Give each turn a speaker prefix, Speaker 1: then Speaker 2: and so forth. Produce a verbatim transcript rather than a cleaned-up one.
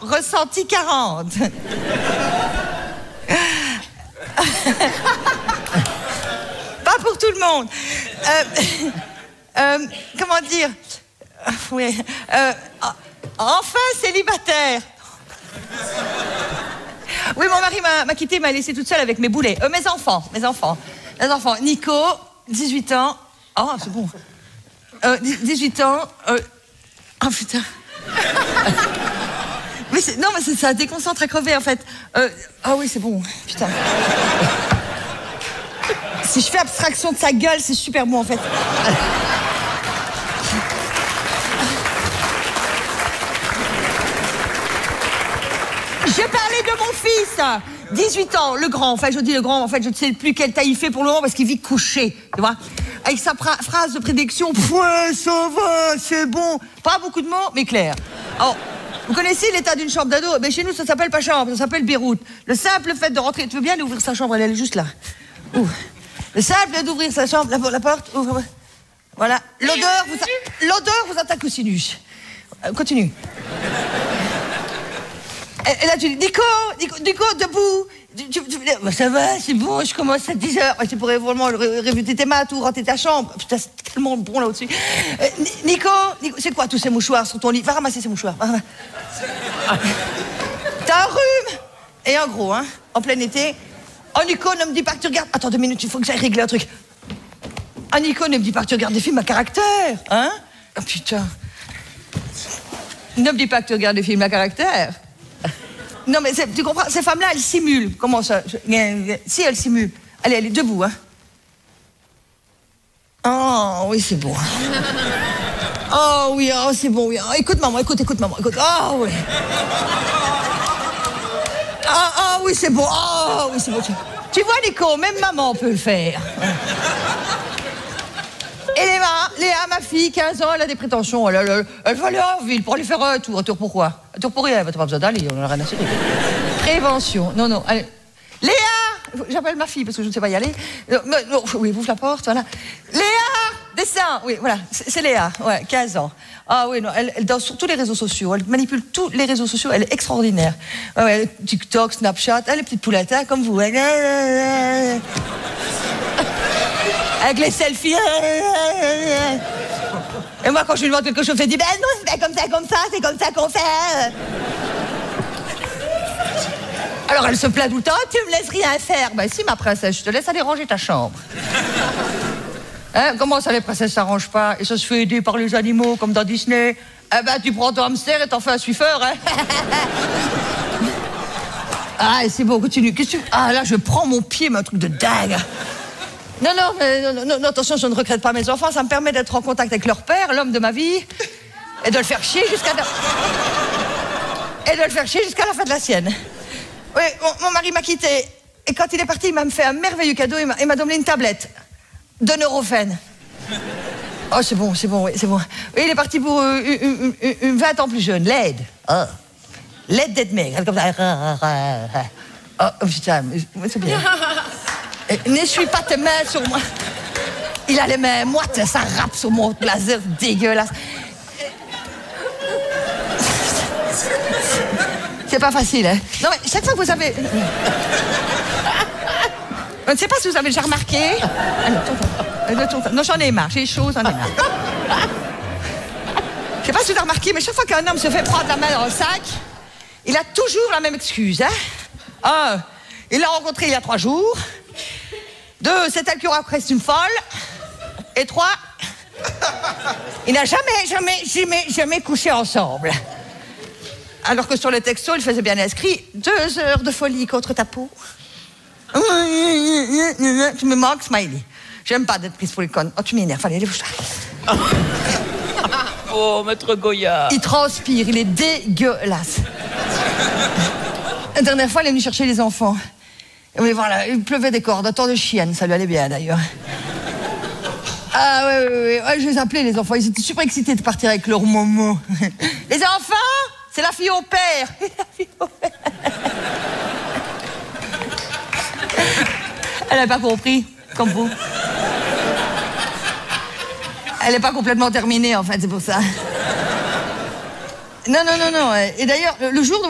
Speaker 1: ressenti quarante. Pas pour tout le monde. Euh, euh, comment dire euh, oui, euh, enfin célibataire. Oui, mon mari m'a quitté, m'a laissé toute seule avec mes boulets. Euh, mes enfants, mes enfants. Mes enfants. Nico, dix-huit ans. Oh, c'est bon. Euh, dix-huit ans. Euh... Oh, putain. Mais non, mais ça déconcentre à crever, en fait. Euh... Ah oui, c'est bon. Putain. Si je fais abstraction de sa gueule, c'est super bon, en fait. Je parlais de mon fils, dix-huit ans, le grand. Enfin, je dis le grand, en fait, je ne sais plus quelle taille il fait pour le moment parce qu'il vit couché, tu vois. Avec sa phrase de prédiction, ouais, ça va, c'est bon. Pas beaucoup de mots, mais clair. Alors, vous connaissez l'état d'une chambre d'ado? Mais chez nous, ça s'appelle pas chambre, ça s'appelle Beyrouth. Le simple fait de rentrer, tu veux bien ouvrir sa chambre, elle est juste là. Ouh. Le simple fait d'ouvrir sa chambre, la, la porte, ouvre. Voilà. L'odeur vous, l'odeur vous attaque au sinus. Euh, continue. Et là, tu dis, Nico, Nico, Nico, debout. Tu, tu, tu, bah, ça va, c'est bon, je commence à dix heures. Tu pourrais vraiment réviser tes maths ou rentrer ta chambre. Putain, c'est tellement bon là-dessus. Euh, Nico, Nico c'est quoi tous ces mouchoirs sur ton lit? Va ramasser ces mouchoirs. T'as un rhume. Et en gros, hein, en plein été. Oh, Nico, ne me dis pas que tu regardes. Attends deux minutes, il faut que j'aille régler un truc. Ah, Nico, ne me dis pas que tu regardes des films à caractère. Hein? Oh, putain. Ne me dis pas que tu regardes des films à caractère. Non, mais tu comprends, ces femmes-là, elles simulent. Comment ça? Je, si, elles simulent. Allez, elle est debout, hein. Oh, oui, c'est bon. Oh, oui, oh, c'est bon, oui. Oh, écoute, maman, écoute, écoute, maman, écoute. Oh, oui. Ah, oh, oh, oui, c'est bon. Oh, oui, c'est bon. Tu, tu vois, Nico, même maman peut le faire. Et Léa, Léa, ma fille, quinze ans, elle a des prétentions. Elle, elle, elle va aller en ville pour aller faire un tour. Un tour pourquoi? Un tour pour rien, t'as pas besoin d'aller, on en a rien à cirer. Prévention. Non, non, allez. Léa! J'appelle ma fille parce que je ne sais pas y aller. Non, non, oui, ouvre la porte, voilà. Léa! Descends! Oui, voilà, c'est Léa, ouais, quinze ans. Ah oui, non, elle, elle danse sur tous les réseaux sociaux. Elle manipule tous les réseaux sociaux, elle est extraordinaire. Ouais, ouais, TikTok, Snapchat, elle est petite poulette, hein, comme vous. Avec les selfies. Et moi, quand je lui demande quelque chose, je dis, ben non, c'est pas comme ça, comme ça, c'est comme ça qu'on fait. Alors elle se plaint tout le temps, tu me laisses rien faire. Ben si, ma princesse, je te laisse aller ranger ta chambre. Hein, comment ça, les princesses s'arrangent pas? Et ça se fait aider par les animaux, comme dans Disney. Eh ben, tu prends ton hamster et t'en fais un suiveur, hein. Ah, c'est bon, continue. Qu'est-ce que tu... Ah, là, je prends mon pied, mais un truc de dingue. Non, non, mais non, non, non, attention, je ne regrette pas mes enfants. Ça me permet d'être en contact avec leur père, l'homme de ma vie, et de le faire chier jusqu'à... Et de le faire chier jusqu'à la fin de la sienne. Oui, mon, mon mari m'a quitté. Et quand il est parti, il m'a fait un merveilleux cadeau. Il m'a donné une tablette de Neurofen. Oh, c'est bon, c'est bon, oui, c'est bon. Oui, il est parti pour euh, une, une, une vingt ans plus jeune, laide. Oh. Laide d'être maigre, comme ça. Oh, putain, c'est bien. N'essuie pas tes mains sur moi. Il a les mains moites, ça rappe sur mon blazer dégueulasse. C'est pas facile, hein. Non, mais chaque fois que vous avez... Je ne sais pas si vous avez déjà remarqué... Non, j'en ai marre, j'ai chaud, j'en ai marre. Je ne sais pas si vous avez remarqué, mais chaque fois qu'un homme se fait prendre la main dans le sac, il a toujours la même excuse, hein. Un, il l'a rencontré il y a trois jours. Deux, c'est elle qui aura presque une folle. Et trois, il n'a jamais, jamais, jamais, jamais couché ensemble. Alors que sur le texto, il faisait bien inscrit deux heures de folie contre ta peau. Tu me manques, Smiley. J'aime pas d'être prise pour les connes. Oh, tu m'énerves. Allez, lève-toi.
Speaker 2: Oh, maître Goya.
Speaker 1: Il transpire, il est dégueulasse. La dernière fois, il est venu chercher les enfants. Mais voilà, il pleuvait des cordes, un temps de chienne, ça lui allait bien d'ailleurs. Ah ouais, ouais, ouais, ouais, je les appelais les enfants, ils étaient super excités de partir avec leur maman. Les enfants, c'est la fille au père. La fille au père. Elle n'a pas compris, comme vous. Elle n'est pas complètement terminée en fait, c'est pour ça. Non, non, non, non. Et d'ailleurs, le jour de